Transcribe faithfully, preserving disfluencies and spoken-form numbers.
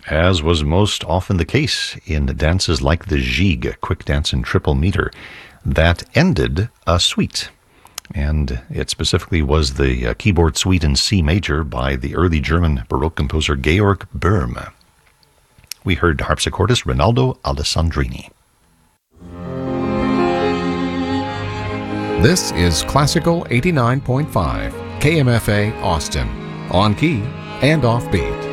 as was most often the case in dances like the Gigue, quick dance in triple meter, that ended a suite. And it specifically was the uh, keyboard suite in C major by the early German Baroque composer Georg Böhm. We heard harpsichordist Rinaldo Alessandrini. This is Classical eighty-nine point five, K M F A Austin, on key and offbeat.